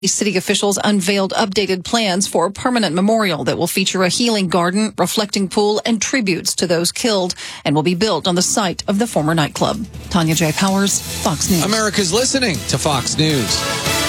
City officials unveiled updated plans for a permanent memorial that will feature a healing garden, reflecting pool, and tributes to those killed, and will be built on the site of the former nightclub. Tanya J. Powers, Fox News. America's listening to Fox News.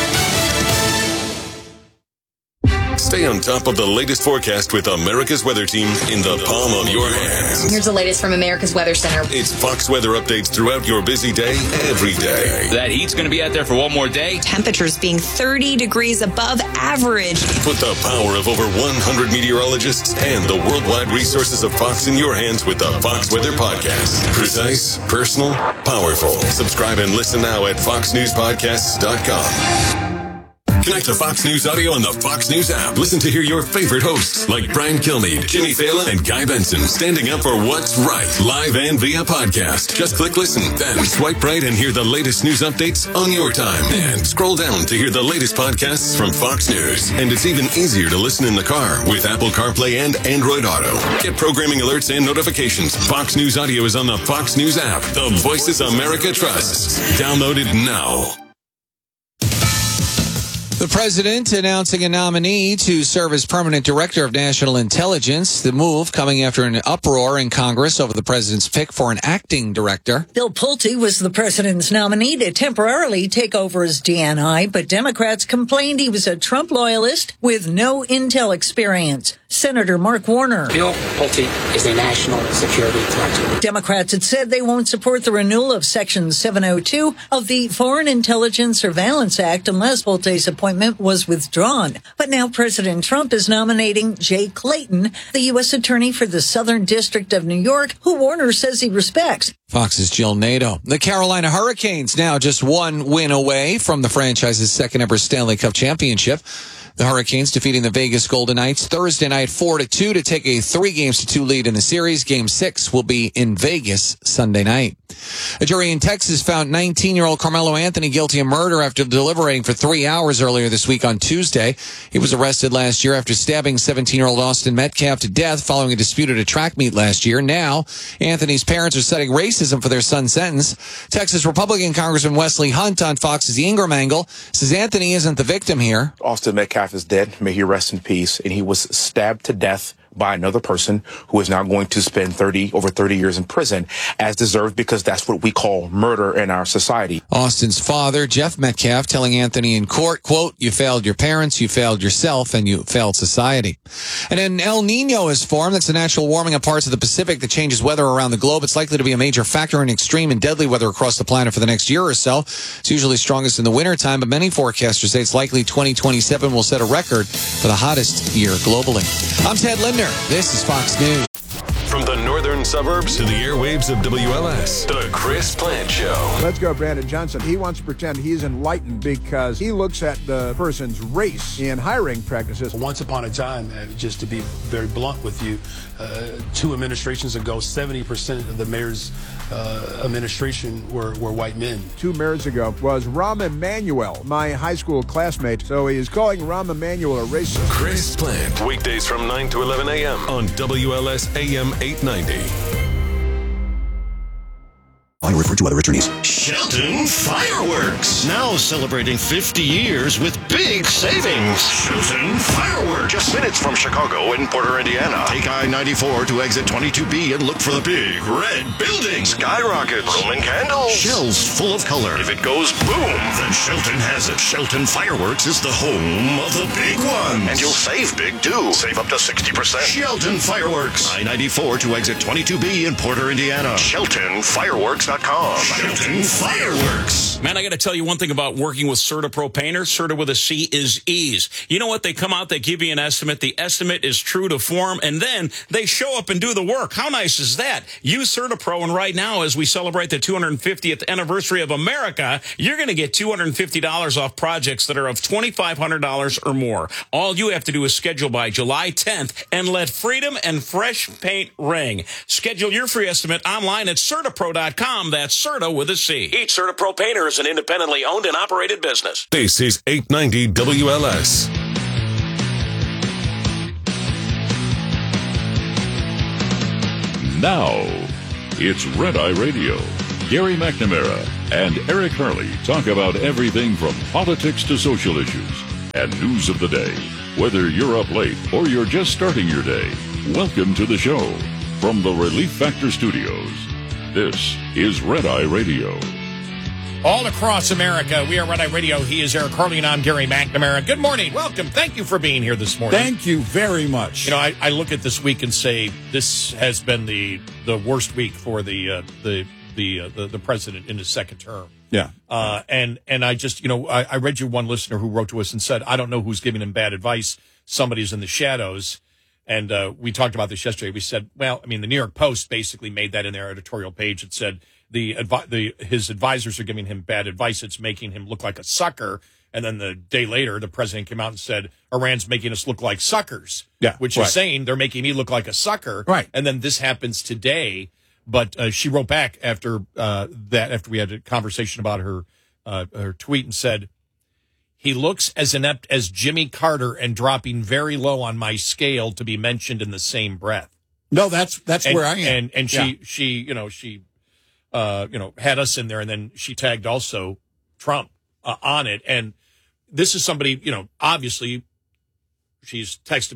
Stay on top of the latest forecast with America's Weather Team in the palm of your hands. Here's the latest from America's Weather Center. It's Fox weather updates throughout your busy day, every day. That heat's going to be out there for one more day. Temperatures being 30 degrees above average. Put the power of over 100 meteorologists and the worldwide resources of Fox in your hands with the Fox Weather Podcast. Precise, personal, powerful. Subscribe and listen now at foxnewspodcasts.com. Connect to Fox News Audio on the Fox News app. Listen to hear your favorite hosts like Brian Kilmeade, Jimmy Fallon, and Guy Benson standing up for what's right, live and via podcast. Just click listen, then swipe right and hear the latest news updates on your time. And scroll down to hear the latest podcasts from Fox News. And it's even easier to listen in the car with Apple CarPlay and Android Auto. Get programming alerts and notifications. Fox News Audio is on the Fox News app. The voices America trusts. Download it now. The president announcing a nominee to serve as permanent director of national intelligence. The move coming after an uproar in Congress over the president's pick for an acting director. Bill Pulte was the president's nominee to temporarily take over as DNI, but Democrats complained he was a Trump loyalist with no intel experience. Senator Mark Warner. Bill Pulte is a national security threat. Democrats had said they won't support the renewal of Section 702 of the Foreign Intelligence Surveillance Act unless Pulte's appointment was withdrawn. But now President Trump is nominating Jay Clayton, the U.S. Attorney for the Southern District of New York, who Warner says he respects. Fox's Jill Nato. The Carolina Hurricanes now just one win away from the franchise's second ever Stanley Cup championship. The Hurricanes defeating the Vegas Golden Knights Thursday night 4-2 to take a 3-2 lead in the series. Game 6 will be in Vegas Sunday night. A jury in Texas found 19-year-old Carmelo Anthony guilty of murder after deliberating for 3 hours earlier this week on Tuesday. He was arrested last year after stabbing 17-year-old Austin Metcalf to death following a dispute at a track meet last year. Now, Anthony's parents are citing racism for their son's sentence. Texas Republican Congressman Wesley Hunt on Fox's Ingram Angle says Anthony isn't the victim here. Austin Metcalf is dead. May he rest in peace. And he was stabbed to death by another person who is now going to spend over 30 years in prison, as deserved, because that's what we call murder in our society. Austin's father, Jeff Metcalf, telling Anthony in court, quote, "You failed your parents, you failed yourself, and you failed society." And an El Nino is formed. That's a natural warming of parts of the Pacific that changes weather around the globe. It's likely to be a major factor in extreme and deadly weather across the planet for the next year or so. It's usually strongest in the wintertime, but many forecasters say it's likely 2027 will set a record for the hottest year globally. I'm Ted Linder. This is Fox News. From the northern suburbs to the airwaves of WLS, The Chris Plant Show. Let's go, Brandon Johnson. He wants to pretend he's enlightened because he looks at the person's race in hiring practices. Once upon a time, just to be very blunt with you, 2 administrations ago, 70% of the mayor's administration were white men. 2 mayors ago was Rahm Emanuel, my high school classmate. So he is calling Rahm Emanuel a racist. Chris Plant, weekdays from 9 to 11 a.m. on WLS AM 890. I refer to other attorneys. Shelton Fireworks, now celebrating 50 years with big savings. Shelton Fireworks, just minutes from Chicago and Porter, Indiana. Take I-94 to exit 22B and look for the big red building. Skyrockets, Roman candles, shells full of color. If it goes boom, then Shelton has it. Shelton Fireworks is the home of the big ones. And you'll save big too. Save up to 60%. Shelton Fireworks, I-94 to exit 22B in Porter, Indiana. SheltonFireworks.com. Shelton Fireworks. Man, I got to tell you one thing about working with CertaPro painters. Certa with a C is ease. You know what? They come out, they give you an estimate. The estimate is true to form, and then they show up and do the work. How nice is that? Use CertaPro, and right now, as we celebrate the 250th anniversary of America, you're going to get $250 off projects that are of $2,500 or more. All you have to do is schedule by July 10th and let freedom and fresh paint ring. Schedule your free estimate online at CertaPro.com. That's Certa with a C. Each CertaPro painter is an independently owned and operated business. This is 890 WLS. Now, it's Red Eye Radio. Gary McNamara and Eric Hurley talk about everything from politics to social issues. and news of the day. Whether you're up late or you're just starting your day, welcome to the show. From the Relief Factor Studios, this is Red Eye Radio. All across America, we are Red Eye Radio. He is Eric Harley, and I'm Gary McNamara. Good morning. Welcome. Thank you for being here this morning. Thank you very much. You know, I look at this week and say this has been the worst week for the president in his second term. Yeah. And I just, I read you one listener who wrote to us and said, I don't know who's giving him bad advice. Somebody's in the shadows. And we talked about this yesterday. We said, well, I mean, the New York Post basically made that in their editorial page. It said his advisors are giving him bad advice. It's making him look like a sucker. And then the day later, the president came out and said, Iran's making us look like suckers. Yeah, which is saying they're making me look like a sucker. Right. And then this happens today. But she wrote back after after we had a conversation about her tweet, and said, he looks as inept as Jimmy Carter and dropping very low on my scale to be mentioned in the same breath. No, that's where I am. And she had us in there, and then she tagged also Trump on it. And this is somebody, obviously she's posted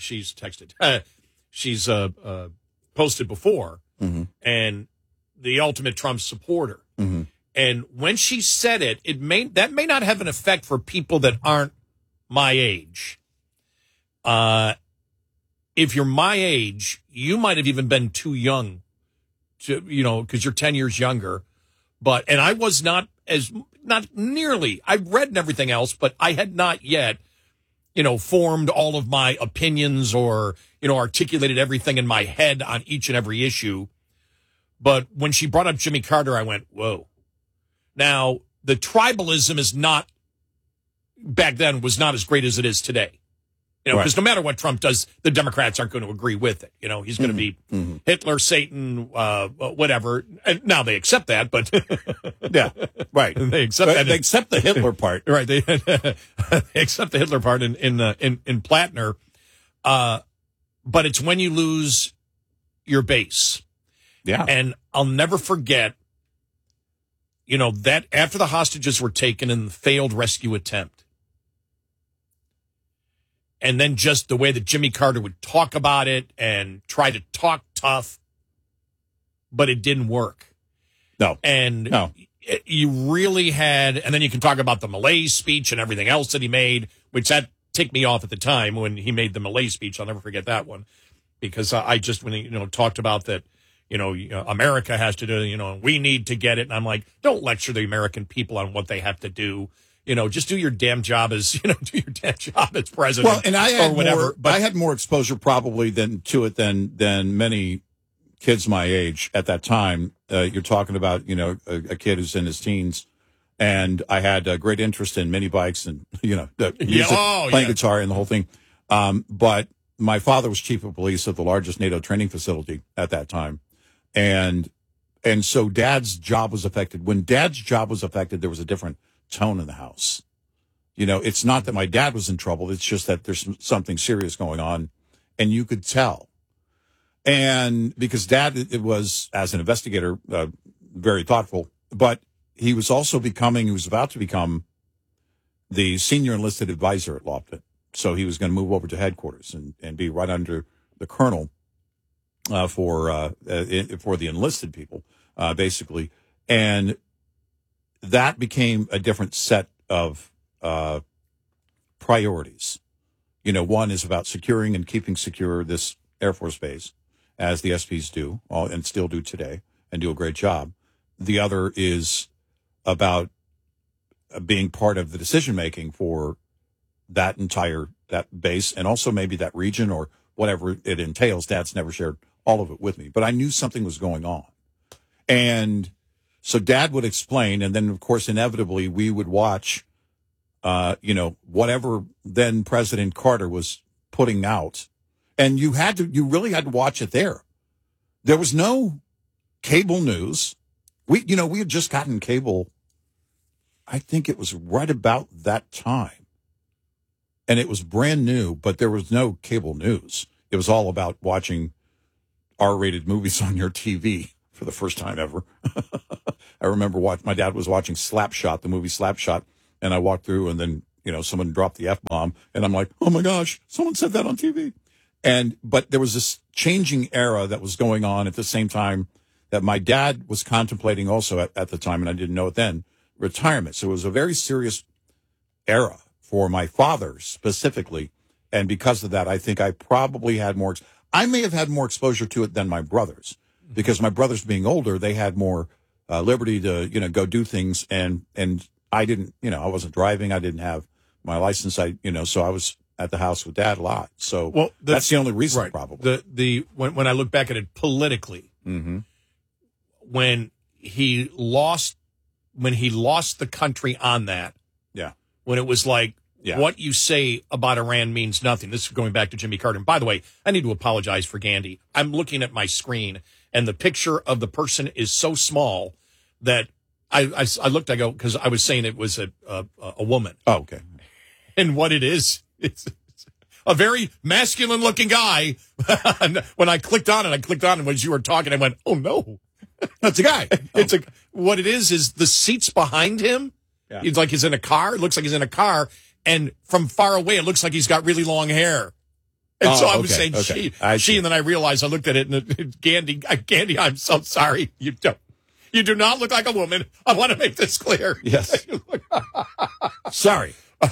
before, mm-hmm. and the ultimate Trump supporter. Mm-hmm. And when she said it, that may not have an effect for people that aren't my age. If you're my age, you might have even been too young to, because you're 10 years younger. And I was not nearly, I read and everything else, but I had not yet, formed all of my opinions or, articulated everything in my head on each and every issue. But when she brought up Jimmy Carter, I went, whoa. Now, the tribalism is not, back then, was not as great as it is today. Because no matter what Trump does, the Democrats aren't going to agree with it. He's going to be Hitler, Satan, whatever. And now they accept that, but yeah, right. They accept that. They accept the Hitler part, right? They accept the Hitler part in Plattner. But it's when you lose your base. Yeah, and I'll never forget. That after the hostages were taken in the failed rescue attempt. And then just the way that Jimmy Carter would talk about it and try to talk tough, but it didn't work. No. And you really had, and then you can talk about the Malay speech and everything else that he made, which that ticked me off at the time when he made the Malay speech. I'll never forget that one, because I just, when he, talked about that, America has to do, we need to get it. And I'm like, don't lecture the American people on what they have to do. Just do your damn job as, president. Well, and I had or whatever. I had more exposure probably than many kids my age at that time. You're talking about, a kid who's in his teens, and I had a great interest in mini bikes and, the music, playing guitar and the whole thing. But my father was chief of police of the largest NATO training facility at that time. And so Dad's job was affected. When Dad's job was affected, there was a different tone in the house. It's not that my dad was in trouble. It's just that there's something serious going on, and you could tell. And because Dad, it was, as an investigator, very thoughtful, but he was about to become the senior enlisted advisor at Lofton. So he was going to move over to headquarters and be right under the colonel for the enlisted people, basically. And that became a different set of priorities. One is about securing and keeping secure this Air Force base, as the SPs do, and still do today, and do a great job. The other is about being part of the decision-making for that base, and also maybe that region or whatever it entails. Dad's never shared all of it with me, but I knew something was going on. And so Dad would explain, and then, of course, inevitably, we would watch, whatever then President Carter was putting out. And you really had to watch it there. There was no cable news. We had just gotten cable. I think it was right about that time. And it was brand new, but there was no cable news. It was all about watching R-rated movies on your TV for the first time ever. I remember my dad was watching Slapshot, the movie Slapshot, and I walked through, and then someone dropped the F-bomb, and I'm like, oh my gosh, someone said that on TV. But there was this changing era that was going on at the same time that my dad was contemplating also at the time, and I didn't know it then, retirement. So it was a very serious era for my father specifically. And because of that, I think I probably had I may have had more exposure to it than my brothers, because my brothers being older, they had more liberty to, go do things. And I didn't, I wasn't driving. I didn't have my license. So I was at the house with Dad a lot. So that's the only reason, right, probably. When I look back at it politically, when he lost the country on that, when it was like, what you say about Iran means nothing. This is going back to Jimmy Carter. And by the way, I need to apologize for Gandhi. I'm looking at my screen, and the picture of the person is so small that I looked, I go, because I was saying it was a woman. Oh, okay. And what it is, it's a very masculine-looking guy. When I clicked on it, and as you were talking, I went, oh, no. That's a guy. What it is the seats behind him. Yeah. He's in a car. It looks like he's in a car. And from far away, it looks like he's got really long hair. And so I was saying she, and then I realized, I looked at it, and Gandhi, I'm so sorry. You do not look like a woman. I want to make this clear. Yes. Sorry.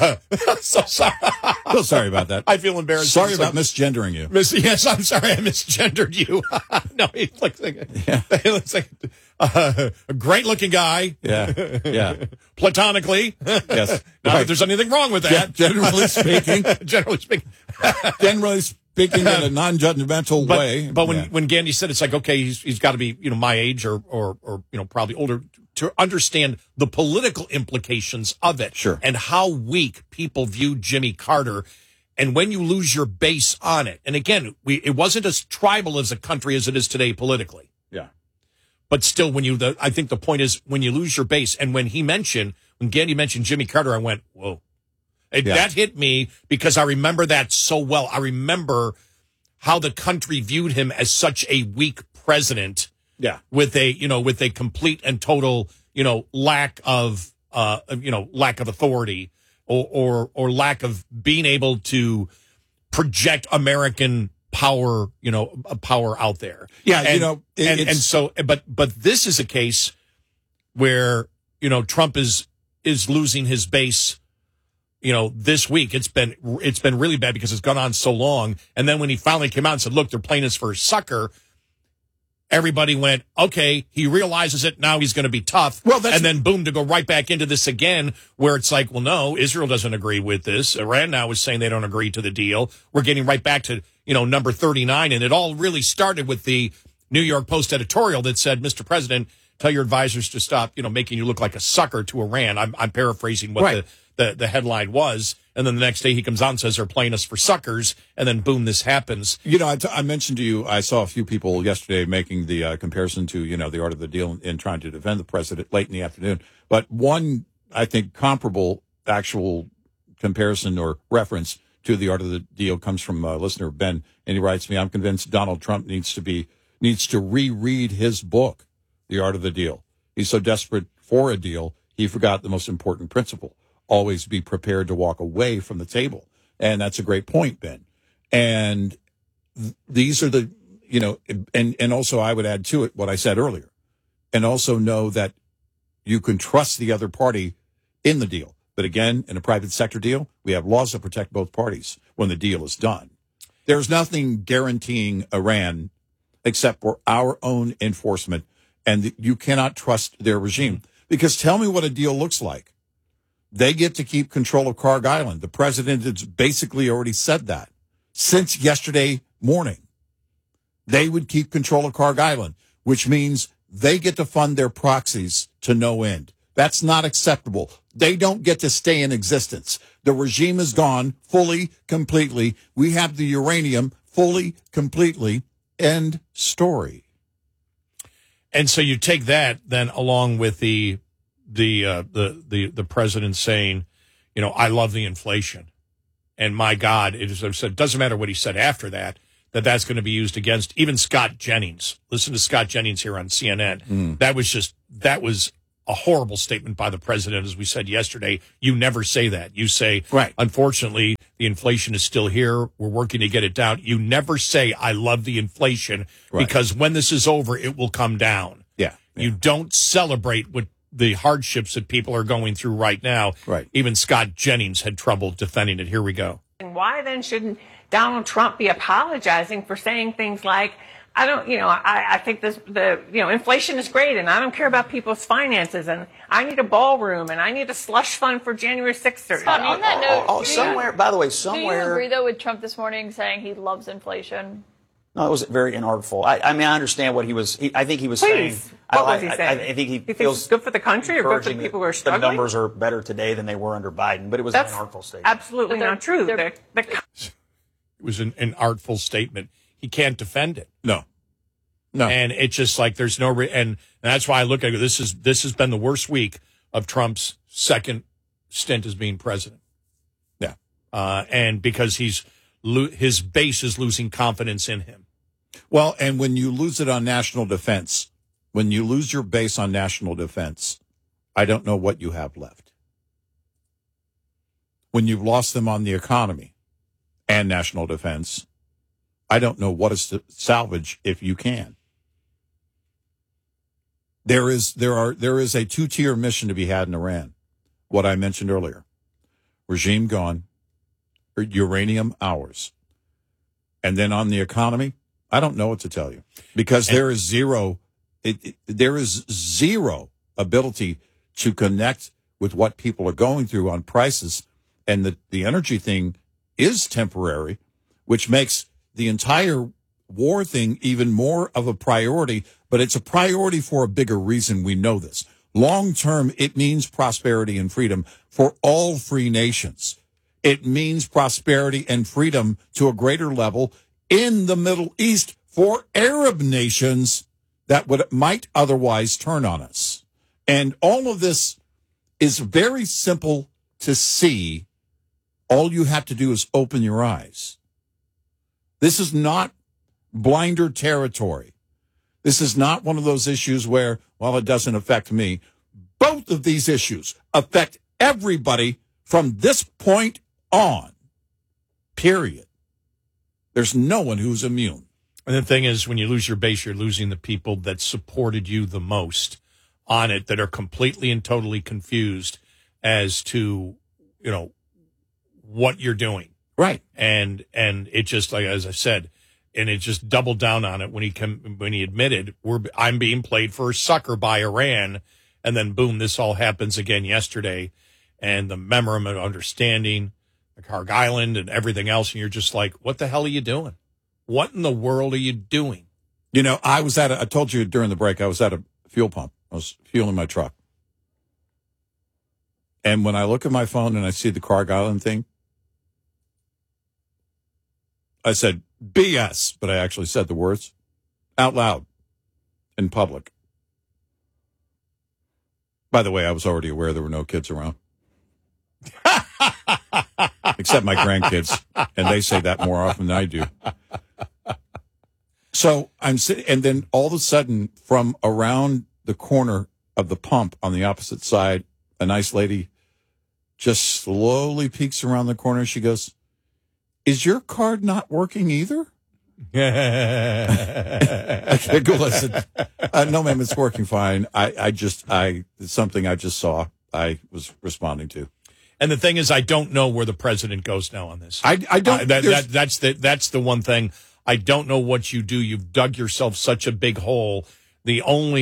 So sorry. So sorry about that. I feel embarrassed. Sorry about misgendering you. Yes, I'm sorry I misgendered you. No, he looks like a great-looking guy. Yeah. Platonically. Yes. Not that there's anything wrong with that. Yeah, generally speaking. Generally speaking. Generally speaking in a non-judgmental way. But when Gandhi said, it's like, okay, he's got to be, my age or probably older to understand the political implications of it. Sure. And how weak people viewed Jimmy Carter. And when you lose your base on it, and again, it wasn't as tribal as a country as it is today politically. Yeah. But still, I think the point is when you lose your base, and when Gandhi mentioned Jimmy Carter, I went, whoa. That hit me because I remember that so well. I remember how the country viewed him as such a weak president. Yeah. With a complete and total, lack of authority or lack of being able to project American power, power out there. Yeah. But this is a case where, Trump is losing his base, this week. It's been really bad because it's gone on so long. And then when he finally came out and said, look, they're playing us for a sucker, everybody went, okay, he realizes it. Now he's going to be tough. And then boom, to go right back into this again, where it's like, well, no, Israel doesn't agree with this. Iran now is saying they don't agree to the deal. We're getting right back to, number 39. And it all really started with the New York Post editorial that said, Mr. President, tell your advisors to stop, making you look like a sucker to Iran. I'm paraphrasing what the headline was. And then the next day he comes out and says they're playing us for suckers. And then boom, this happens. I mentioned to you, I saw a few people yesterday making the comparison to, the art of the deal in trying to defend the president late in the afternoon. But one, I think, comparable actual comparison or reference to the art of the deal comes from listener Ben. And he writes me, I'm convinced Donald Trump needs to reread his book, The Art of the Deal. He's so desperate for a deal, he forgot the most important principle. Always be prepared to walk away from the table. And that's a great point, Ben. And these are the, and also I would add to it what I said earlier. And also know that you can trust the other party in the deal. But again, in a private sector deal, we have laws that protect both parties when the deal is done. There's nothing guaranteeing Iran except for our own enforcement. And you cannot trust their regime. Because tell me what a deal looks like. They get to keep control of Kharg Island. The president has basically already said that. Since yesterday morning, they would keep control of Kharg Island, which means they get to fund their proxies to no end. That's not acceptable. They don't get to stay in existence. The regime is gone fully, completely. We have the uranium fully, completely. End story. And so you take that then along with the president saying, I love the inflation. And my God, it doesn't matter what he said after that, that's going to be used against even Scott Jennings. Listen to Scott Jennings here on CNN. That was a horrible statement by the president, as we said yesterday. You never say that. You say, right. Unfortunately, the inflation is still here. We're working to get it down. You never say, I love the inflation, because when this is over, it will come down. Yeah. You don't celebrate what the hardships that people are going through right now. Right. Even Scott Jennings had trouble defending it. Here we go. And why then shouldn't Donald Trump be apologizing for saying things like, I think inflation is great, and I don't care about people's finances, and I need a ballroom, and I need a slush fund for January 6th. Scott, on that note, somewhere. Do you agree, though, with Trump this morning saying he loves inflation? No, it was very inartful. I mean, I understand what he was. I think he was saying. What was he saying? I think he feels it's good for the country or good for the people who are struggling. The numbers are better today than they were under Biden, but it was an artful statement. Absolutely not true. It was an artful statement. He can't defend it. No. And it's just like there's no and that's why I look at it. This has been the worst week of Trump's second stint as being president. Yeah. And because his base is losing confidence in him. Well, and when you lose it on national defense, when you lose your base on national defense, I don't know what you have left. When you've lost them on the economy and national defense, I don't know what is to salvage if you can. There is a two-tier mission to be had in Iran. What I mentioned earlier. Regime gone, uranium ours. And then on the economy, I don't know what to tell you, because there is zero ability to connect with what people are going through on prices. And the energy thing is temporary, which makes the entire war thing even more of a priority, but it's a priority for a bigger reason. We know this. Long term, it means prosperity and freedom for all free nations. It means prosperity and freedom to a greater level in the Middle East for Arab nations that might otherwise turn on us. And all of this is very simple to see. All you have to do is open your eyes. This is not blinder territory. This is not one of those issues where, well, it doesn't affect me. Both of these issues affect everybody from this point on, period. There's no one who's immune. And the thing is, when you lose your base, you're losing the people that supported you the most on it, that are completely and totally confused as to, what you're doing. Right. And it just, like, as I said, and it just doubled down on it when he admitted, I'm being played for a sucker by Iran. And then boom, this all happens again yesterday. And the memorandum of understanding, the Carg Island and everything else. And you're just like, what the hell are you doing? What in the world are you doing? I told you during the break, I was at a fuel pump. I was fueling my truck. And when I look at my phone and I see the Carg Island thing, I said, BS, but I actually said the words out loud in public. By the way, I was already aware there were no kids around. Except my grandkids, and they say that more often than I do. So I'm sitting, and then all of a sudden, from around the corner of the pump on the opposite side, a nice lady just slowly peeks around the corner. She goes, "Is your card not working either?" I said, "Go listen." No, ma'am, it's working fine. It's something I just saw. I was responding to. And the thing is, I don't know where the president goes now on this. I don't. That's the one thing. I don't know what you do. You've dug yourself such a big hole. The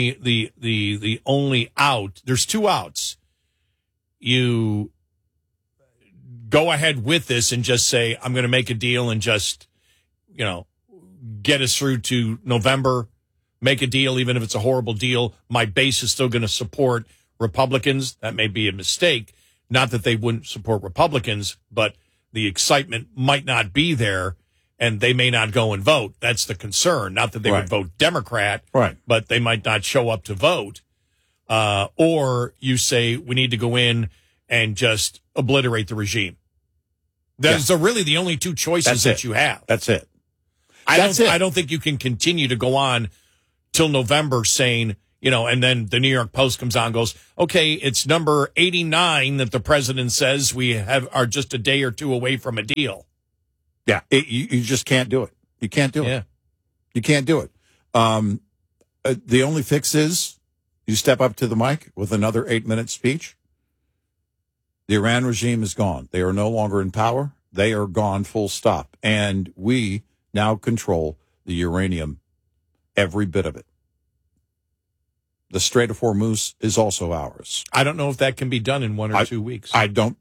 only out. There's two outs. You go ahead with this and just say, I'm going to make a deal and just, get us through to November. Make a deal, even if it's a horrible deal. My base is still going to support Republicans. That may be a mistake. Not that they wouldn't support Republicans, but the excitement might not be there, and they may not go and vote. That's the concern. Not that they would vote Democrat, right? But they might not show up to vote. Or you say we need to go in and just obliterate the regime. Those are really the only two choices that you have. That's it. I don't think you can continue to go on till November saying, And then the New York Post comes on and goes, okay, it's number 89 that the president says we are just a day or two away from a deal. Yeah, you just can't do it. You can't do it. You can't do it. The only fix is you step up to the mic with another 8-minute speech. The Iran regime is gone. They are no longer in power. They are gone, full stop. And we now control the uranium, every bit of it. The Strait of Hormuz is also ours. I don't know if that can be done in 1 or 2 weeks. The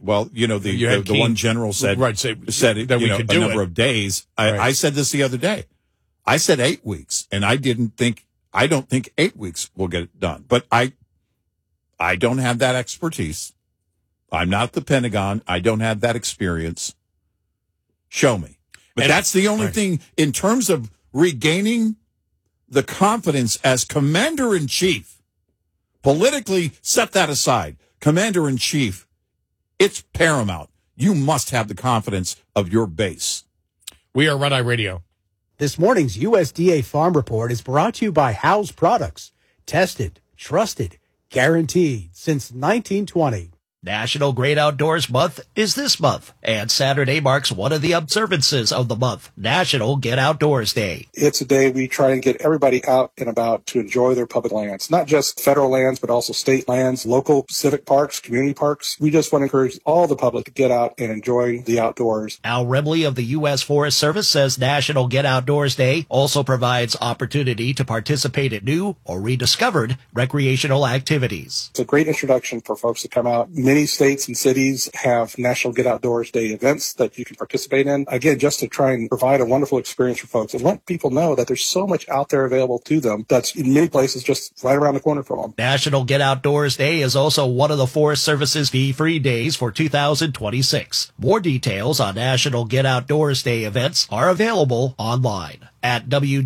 one general said it, that we could do a number of days. I said this the other day. I said 8 weeks, and I don't think 8 weeks will get it done. But I don't have that expertise. I'm not the Pentagon. I don't have that experience. Show me. But that's the only thing in terms of regaining the confidence as commander-in-chief. Politically, set that aside. Commander-in-chief, it's paramount. You must have the confidence of your base. We are Red Eye Radio. This morning's USDA Farm Report is brought to you by House Products. Tested, trusted, guaranteed since 1920. National Great Outdoors Month is this month, and Saturday marks one of the observances of the month, National Get Outdoors Day. It's a day we try and get everybody out and about to enjoy their public lands, not just federal lands, but also state lands, local civic parks, community parks. We just want to encourage all the public to get out and enjoy the outdoors. Al Ribley of the U.S. Forest Service says National Get Outdoors Day also provides opportunity to participate in new or rediscovered recreational activities. It's a great introduction for folks to come out. Many states and cities have National Get Outdoors Day events that you can participate in. Again, just to try and provide a wonderful experience for folks and let people know that there's so much out there available to them that's in many places just right around the corner from them. National Get Outdoors Day is also one of the Forest Service's fee-free days for 2026. More details on National Get Outdoors Day events are available online at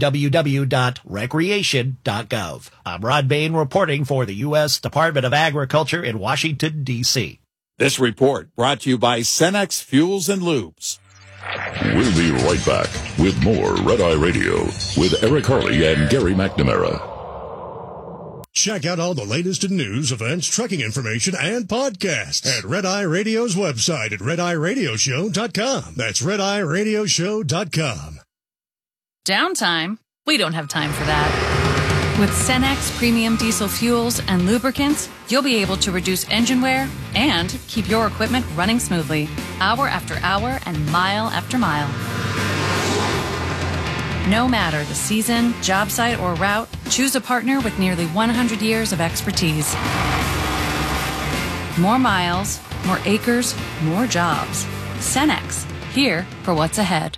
www.recreation.gov. I'm Rod Bain reporting for the U.S. Department of Agriculture in Washington, D.C. This report brought to you by Cenex Fuels and Lubes. We'll be right back with more Red Eye Radio with Eric Harley and Gary McNamara. Check out all the latest in news, events, trucking information, and podcasts at Red Eye Radio's website at RedEyeRadioshow.com. That's RedEyeRadioshow.com. Downtime? We don't have time for that. With Cenex Premium Diesel Fuels and Lubricants, you'll be able to reduce engine wear and keep your equipment running smoothly, hour after hour and mile after mile. No matter the season, job site, or route, choose a partner with nearly 100 years of expertise. More miles, more acres, more jobs. Cenex, here for what's ahead.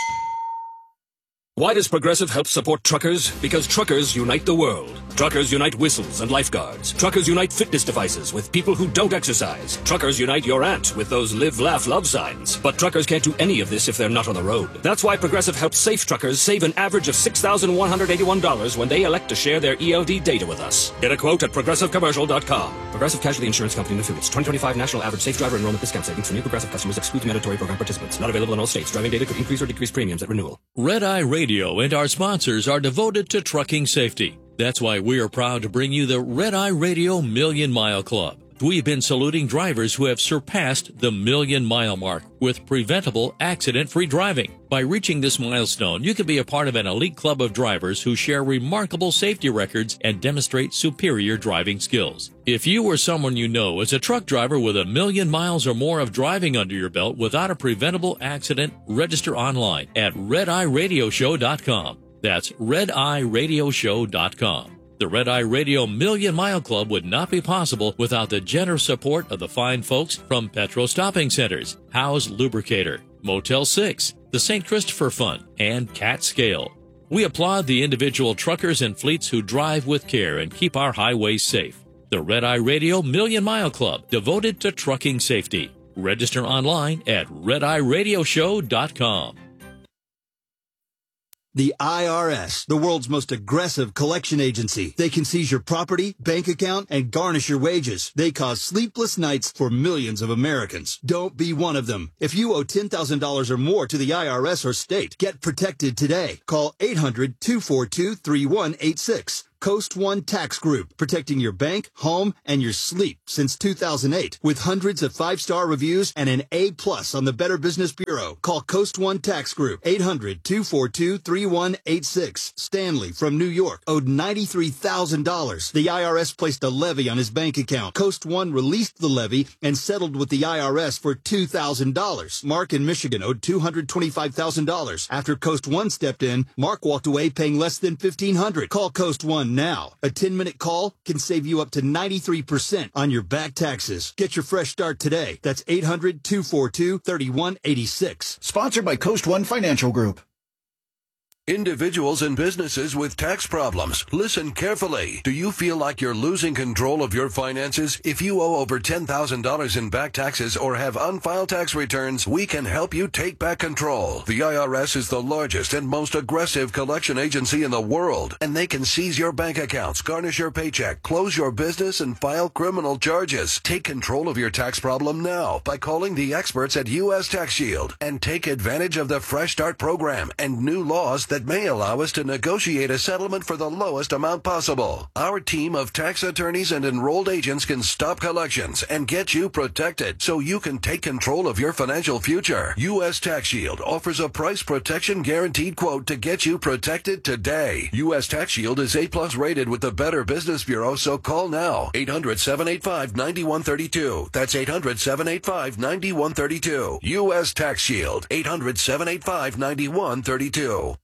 Why does Progressive help support truckers? Because truckers unite the world. Truckers unite whistles and lifeguards. Truckers unite fitness devices with people who don't exercise. Truckers unite your aunt with those live, laugh, love signs. But truckers can't do any of this if they're not on the road. That's why Progressive helps safe truckers save an average of $6,181 when they elect to share their ELD data with us. Get a quote at ProgressiveCommercial.com. Progressive Casualty Insurance Company and Affiliates. 2025 National Average Safe Driver Enrollment Discount Savings for new Progressive customers excludes mandatory program participants. Not available in all states. Driving data could increase or decrease premiums at renewal. Red Eye Radio and our sponsors are devoted to trucking safety. That's why we are proud to bring you the Red Eye Radio Million Mile Club. We've been saluting drivers who have surpassed the million-mile mark with preventable, accident-free driving. By reaching this milestone, you can be a part of an elite club of drivers who share remarkable safety records and demonstrate superior driving skills. If you or someone you know is a truck driver with 1 million miles or more of driving under your belt without a preventable accident, register online at RedEyeRadioshow.com. That's RedEyeRadioshow.com. The Red Eye Radio Million Mile Club would not be possible without the generous support of the fine folks from Petro Stopping Centers, Howe's Lubricator, Motel 6, the St. Christopher Fund, and Cat Scale. We applaud the individual truckers and fleets who drive with care and keep our highways safe. The Red Eye Radio Million Mile Club, devoted to trucking safety. Register online at RedEyeRadioshow.com. The IRS, the world's most aggressive collection agency. They can seize your property, bank account, and garnish your wages. They cause sleepless nights for millions of Americans. Don't be one of them. If you owe $10,000 or more to the IRS or state, get protected today. Call 800-242-3186. Coast One Tax Group, protecting your bank, home, and your sleep since 2008 with hundreds of 5-star reviews and an A+ on the Better Business Bureau. Call Coast One Tax Group, 800-242-3186. Stanley from New York owed $93,000. The IRS placed a levy on his bank account. Coast One released the levy and settled with the IRS for $2,000. Mark in Michigan owed $225,000. After Coast One stepped in, Mark walked away paying less than $1,500. Call Coast One now. A 10-minute call can save you up to 93% on your back taxes. Get your fresh start today. That's 800-242-3186. Sponsored by Coast One Financial Group. Individuals and businesses with tax problems, listen carefully. Do you feel like you're losing control of your finances? If you owe over $10,000 in back taxes or have unfiled tax returns, we can help you take back control. The IRS is the largest and most aggressive collection agency in the world, and they can seize your bank accounts, garnish your paycheck, close your business, and file criminal charges. Take control of your tax problem now by calling the experts at U.S. Tax Shield and take advantage of the Fresh Start program and new laws that may allow us to negotiate a settlement for the lowest amount possible. Our team of tax attorneys and enrolled agents can stop collections and get you protected so you can take control of your financial future. U.S. Tax Shield offers a price protection guaranteed quote to get you protected today. U.S. Tax Shield is A+ rated with the Better Business Bureau, so call now. 800-785-9132. That's 800-785-9132. U.S. Tax Shield. 800-785-9132.